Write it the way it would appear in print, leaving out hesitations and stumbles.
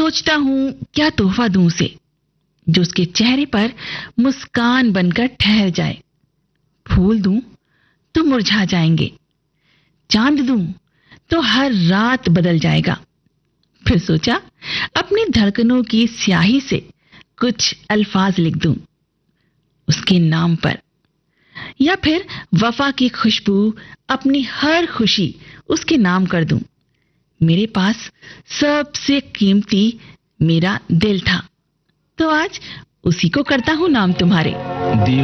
सोचता हूं क्या तोहफा दूं उसे, जो उसके चेहरे पर मुस्कान बनकर ठहर जाए। फूल दूं तो मुरझा जाएंगे, चांद दूं तो हर रात बदल जाएगा। फिर सोचा अपनी धड़कनों की स्याही से कुछ अल्फाज लिख दूं उसके नाम पर, या फिर वफा की खुशबू अपनी हर खुशी उसके नाम कर दूं। मेरे पास सबसे कीमती मेरा दिल था, तो आज उसी को करता हूं नाम तुम्हारे।